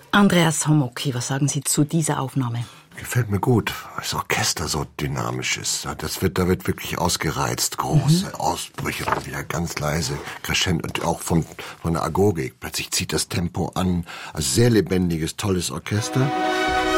Andreas Homocki, was sagen Sie zu dieser Aufnahme? Gefällt mir gut, weil das Orchester so dynamisch ist. Da wird wirklich ausgereizt. Große Ausbrüche und wieder ganz leise Crescendo und auch von der Agogik. Plötzlich zieht das Tempo an. Also sehr lebendiges, tolles Orchester.